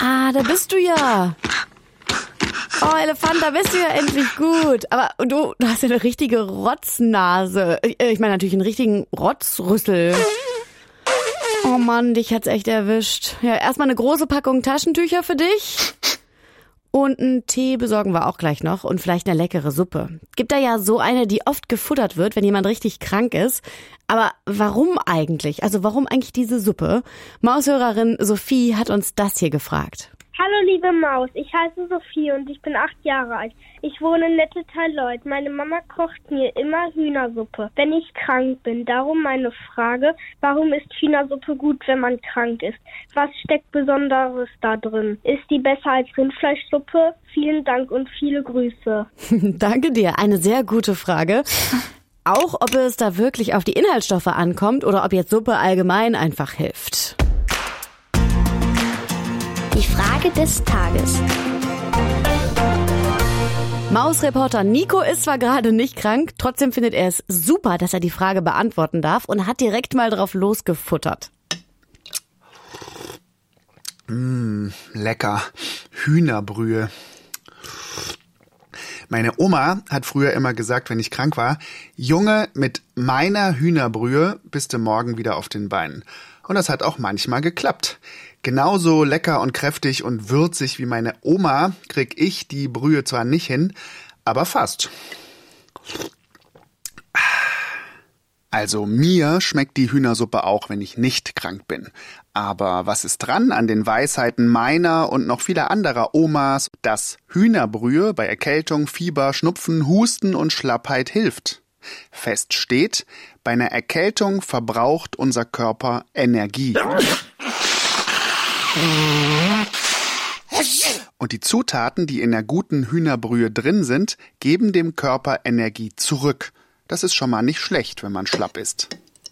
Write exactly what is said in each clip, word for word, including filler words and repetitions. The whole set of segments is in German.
Ah, da bist du ja. Oh, Elefant, da bist du ja endlich gut. Aber du, du hast ja eine richtige Rotznase. Ich meine natürlich einen richtigen Rotzrüssel. Oh Mann, dich hat's echt erwischt. Ja, erstmal eine große Packung Taschentücher für dich. Und einen Tee besorgen wir auch gleich noch und vielleicht eine leckere Suppe. Gibt da ja so eine, die oft gefuttert wird, wenn jemand richtig krank ist. Aber warum eigentlich? Also warum eigentlich diese Suppe? Maushörerin Sophie hat uns das hier gefragt. Hallo liebe Maus, ich heiße Sophie und ich bin acht Jahre alt. Ich wohne in Nettetal-Leuth. Meine Mama kocht mir immer Hühnersuppe, wenn ich krank bin. Darum meine Frage, warum ist Hühnersuppe gut, wenn man krank ist? Was steckt Besonderes da drin? Ist die besser als Rindfleischsuppe? Vielen Dank und viele Grüße. Danke dir, eine sehr gute Frage. Auch ob es da wirklich auf die Inhaltsstoffe ankommt oder ob jetzt Suppe allgemein einfach hilft. Die Frage des Tages. Mausreporter Nico ist zwar gerade nicht krank, trotzdem findet er es super, dass er die Frage beantworten darf und hat direkt mal drauf losgefuttert. Mmh, lecker. Hühnerbrühe. Meine Oma hat früher immer gesagt, wenn ich krank war, Junge, mit meiner Hühnerbrühe bist du morgen wieder auf den Beinen. Und das hat auch manchmal geklappt. Genauso lecker und kräftig und würzig wie meine Oma krieg ich die Brühe zwar nicht hin, aber fast. Also mir schmeckt die Hühnersuppe auch, wenn ich nicht krank bin. Aber was ist dran an den Weisheiten meiner und noch vieler anderer Omas, dass Hühnerbrühe bei Erkältung, Fieber, Schnupfen, Husten und Schlappheit hilft? Fest steht, bei einer Erkältung verbraucht unser Körper Energie. Und die Zutaten, die in der guten Hühnerbrühe drin sind, geben dem Körper Energie zurück. Das ist schon mal nicht schlecht, wenn man schlapp ist.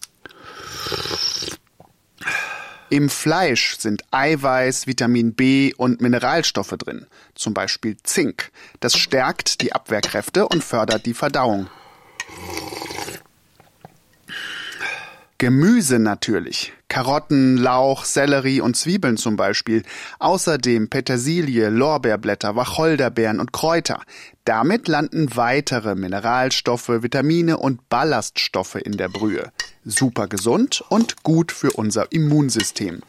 Im Fleisch sind Eiweiß, Vitamin B und Mineralstoffe drin, zum Beispiel Zink. Das stärkt die Abwehrkräfte und fördert die Verdauung. Gemüse natürlich. Karotten, Lauch, Sellerie und Zwiebeln zum Beispiel. Außerdem Petersilie, Lorbeerblätter, Wacholderbeeren und Kräuter. Damit landen weitere Mineralstoffe, Vitamine und Ballaststoffe in der Brühe. Super gesund und gut für unser Immunsystem.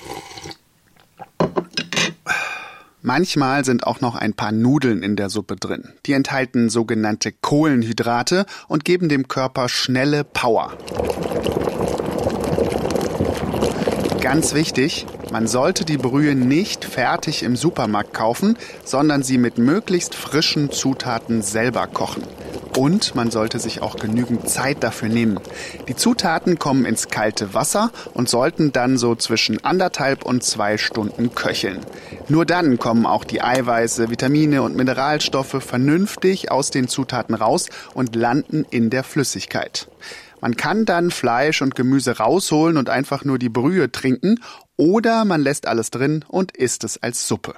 Manchmal sind auch noch ein paar Nudeln in der Suppe drin. Die enthalten sogenannte Kohlenhydrate und geben dem Körper schnelle Power. Ganz wichtig, man sollte die Brühe nicht fertig im Supermarkt kaufen, sondern sie mit möglichst frischen Zutaten selber kochen. Und man sollte sich auch genügend Zeit dafür nehmen. Die Zutaten kommen ins kalte Wasser und sollten dann so zwischen anderthalb und zwei Stunden köcheln. Nur dann kommen auch die Eiweiße, Vitamine und Mineralstoffe vernünftig aus den Zutaten raus und landen in der Flüssigkeit. Man kann dann Fleisch und Gemüse rausholen und einfach nur die Brühe trinken oder man lässt alles drin und isst es als Suppe.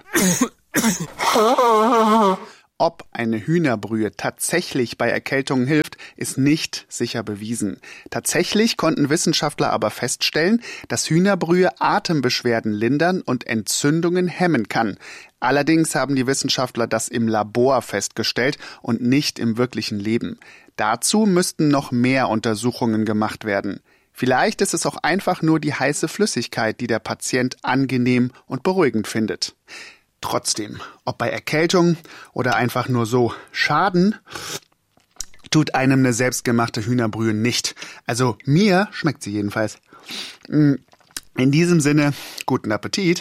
Ob eine Hühnerbrühe tatsächlich bei Erkältungen hilft, ist nicht sicher bewiesen. Tatsächlich konnten Wissenschaftler aber feststellen, dass Hühnerbrühe Atembeschwerden lindern und Entzündungen hemmen kann. Allerdings haben die Wissenschaftler das im Labor festgestellt und nicht im wirklichen Leben. Dazu müssten noch mehr Untersuchungen gemacht werden. Vielleicht ist es auch einfach nur die heiße Flüssigkeit, die der Patient angenehm und beruhigend findet. Trotzdem, ob bei Erkältung oder einfach nur so, Schaden tut einem eine selbstgemachte Hühnerbrühe nicht. Also mir schmeckt sie jedenfalls. In diesem Sinne, guten Appetit.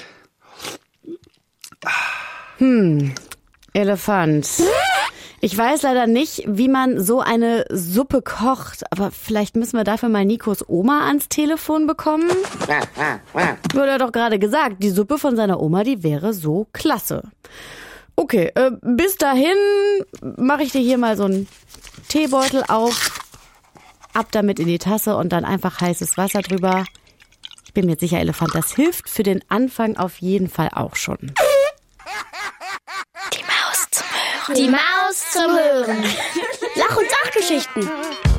Hm, Elefant. Ich weiß leider nicht, wie man so eine Suppe kocht, aber vielleicht müssen wir dafür mal Nikos Oma ans Telefon bekommen. Wurde er doch gerade gesagt, die Suppe von seiner Oma, die wäre so klasse. Okay, äh, bis dahin mache ich dir hier mal so einen Teebeutel auf, ab damit in die Tasse und dann einfach heißes Wasser drüber. Ich bin mir sicher, Elefant, das hilft für den Anfang auf jeden Fall auch schon. Die Maus zum Hören. Die Maus zum Hören. Lach- und Sachgeschichten.